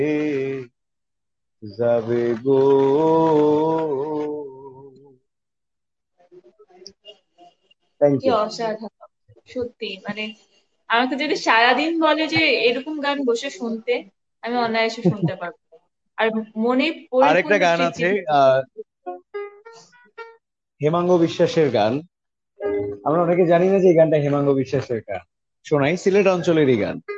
যাবে গো। থ্যাংক কি ইউ। অসাধারণ! সত্যি মানে আমাকে যদি সারাদিন বলে যে এরকম গান বসে শুনতে, আমি অনায়াসে শুনতে পারবো। আর মনে আরেকটা পরিপূর্ণ গান তৃপ্তি আছে, থাকবে। হেমাঙ্গ বিশ্বাসের গান। আমরা অনেকে জানি না যে এই গানটা হেমাঙ্গ বিশ্বাসের গান। শোনাই, সিলেট অঞ্চলেরই গান।